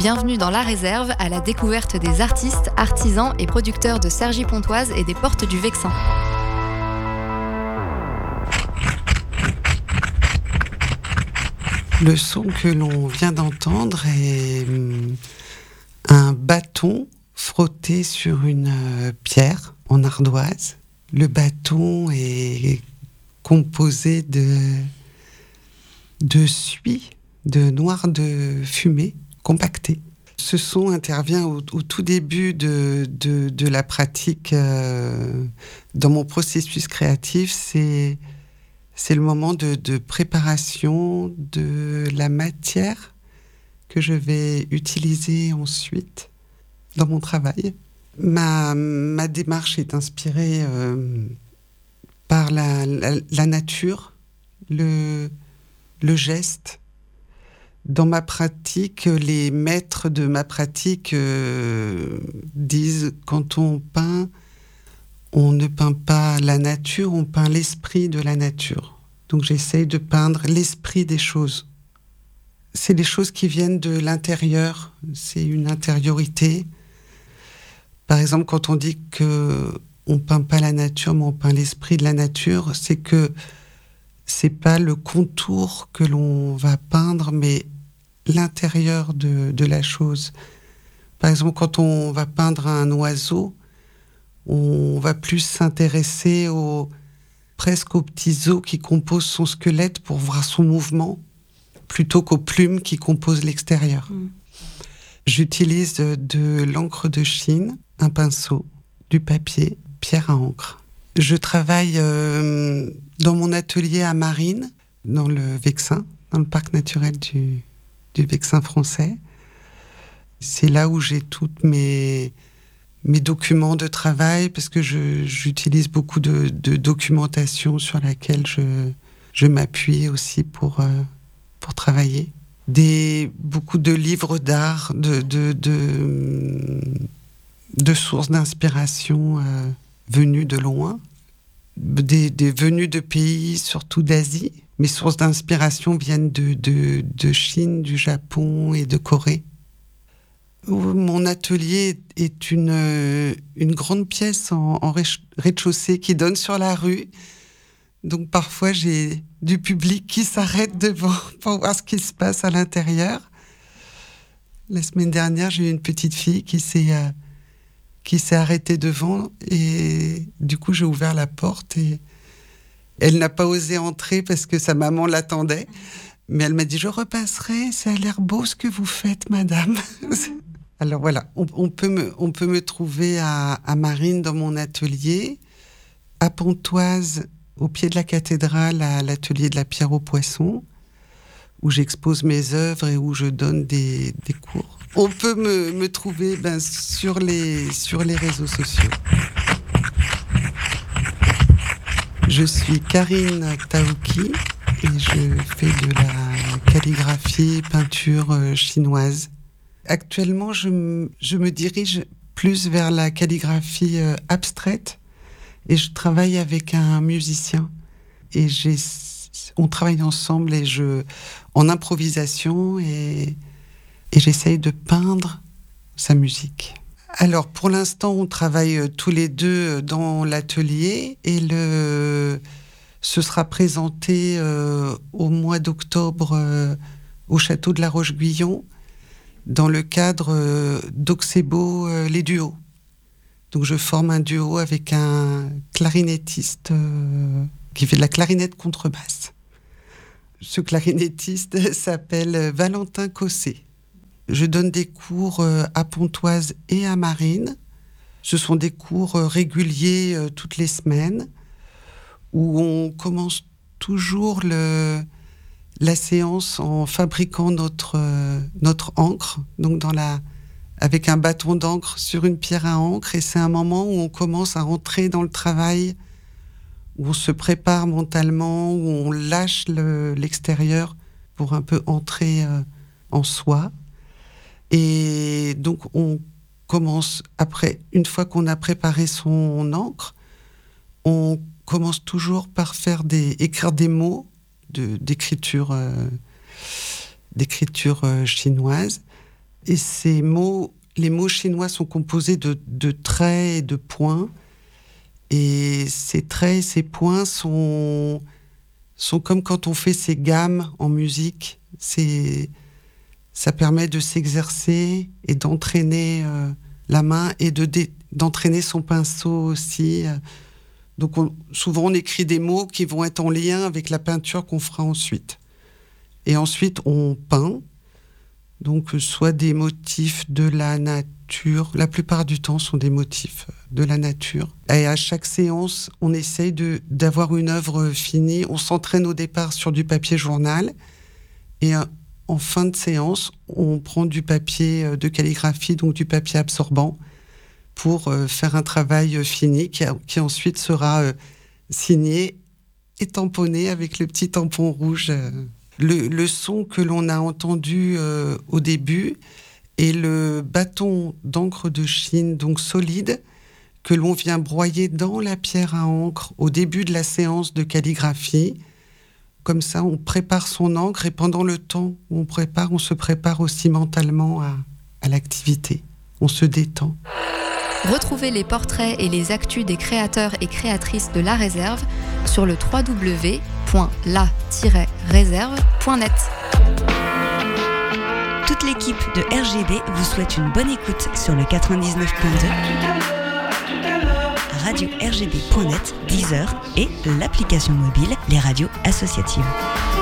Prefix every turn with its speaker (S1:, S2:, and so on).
S1: Bienvenue dans La Réserve, à la découverte des artistes, artisans et producteurs de Cergy-Pontoise et des Portes du Vexin.
S2: Le son que l'on vient d'entendre est un bâton frotté sur une pierre en ardoise. Le bâton est composé de suie, de noir de fumée compacté. Ce son intervient au tout début de la pratique. Dans mon processus créatif, c'est le moment de préparation de la matière que je vais utiliser ensuite dans mon travail. Ma démarche est inspirée par la nature, le geste. Dans ma pratique, les maîtres de ma pratique disent quand on peint, on ne peint pas la nature, on peint l'esprit de la nature. Donc j'essaye de peindre l'esprit des choses. C'est des choses qui viennent de l'intérieur, c'est une intériorité. Par exemple, quand on dit qu'on ne peint pas la nature, mais on peint l'esprit de la nature, c'est que c'est pas le contour que l'on va peindre, mais l'intérieur de la chose. Par exemple, quand on va peindre un oiseau, on va plus s'intéresser presque aux petits os qui composent son squelette pour voir son mouvement, plutôt qu'aux plumes qui composent l'extérieur. J'utilise de l'encre de Chine, un pinceau, du papier, pierre à encre. Je travaille dans mon atelier à Marines, dans le Vexin, dans le parc naturel du Vexin français. C'est là où j'ai toutes mes documents de travail, parce que j'utilise beaucoup de documentation sur laquelle je m'appuie aussi pour travailler. Beaucoup de livres d'art, de sources d'inspiration venues de loin, venues de pays, surtout d'Asie. Mes sources d'inspiration viennent de Chine, du Japon et de Corée. Mon atelier est une grande pièce en rez-de-chaussée qui donne sur la rue. Donc parfois, j'ai du public qui s'arrête devant pour voir ce qui se passe à l'intérieur. La semaine dernière, j'ai eu une petite fille qui s'est arrêtée devant, et du coup, j'ai ouvert la porte et elle n'a pas osé entrer parce que sa maman l'attendait. Mais elle m'a dit « Je repasserai, ça a l'air beau ce que vous faites, madame. » Alors voilà, on peut me trouver à Marines dans mon atelier, à Pontoise, au pied de la cathédrale, à l'atelier de la pierre aux poissons, où j'expose mes œuvres et où je donne des cours. On peut me trouver sur les réseaux sociaux. Je suis Karine Taouki et je fais de la calligraphie, peinture chinoise. Actuellement, je me dirige plus vers la calligraphie abstraite et je travaille avec un musicien. Et on travaille ensemble en improvisation et j'essaye de peindre sa musique. Alors, pour l'instant, on travaille tous les deux dans l'atelier et ce sera présenté au mois d'octobre au château de la Roche-Guyon dans le cadre d'Oxebo les duos. Donc, je forme un duo avec un clarinettiste qui fait de la clarinette contrebasse. Ce clarinettiste s'appelle Valentin Cossé. Je donne des cours à Pontoise et à Marines. Ce sont des cours réguliers toutes les semaines où on commence toujours la séance en fabriquant notre encre, donc avec un bâton d'encre sur une pierre à encre. Et c'est un moment où on commence à rentrer dans le travail, où on se prépare mentalement, où on lâche l'extérieur pour un peu entrer en soi. Et donc, on commence après, une fois qu'on a préparé son encre, on commence toujours par écrire des mots d'écriture chinoise. Et ces mots, les mots chinois sont composés de traits et de points. Et ces traits et ces points sont comme quand on fait ses gammes en musique. Ça permet de s'exercer et d'entraîner la main et d'entraîner son pinceau aussi. Donc souvent on écrit des mots qui vont être en lien avec la peinture qu'on fera ensuite. Et ensuite on peint, donc soit des motifs de la nature, la plupart du temps sont des motifs de la nature. Et à chaque séance, on essaye d'avoir une œuvre finie. On s'entraîne au départ sur du papier journal et en fin de séance, on prend du papier de calligraphie, donc du papier absorbant, pour faire un travail fini qui ensuite sera signé et tamponné avec le petit tampon rouge. Le son que l'on a entendu au début est le bâton d'encre de Chine, donc solide, que l'on vient broyer dans la pierre à encre au début de la séance de calligraphie. Comme ça, on prépare son encre et pendant le temps où on se prépare aussi mentalement à l'activité. On se détend.
S1: Retrouvez les portraits et les actus des créateurs et créatrices de La Réserve sur le www.la-réserve.net.
S3: Toute l'équipe de RGB vous souhaite une bonne écoute sur le 99.2, radio-rgb.net, Deezer et l'application mobile Les Radios Associatives.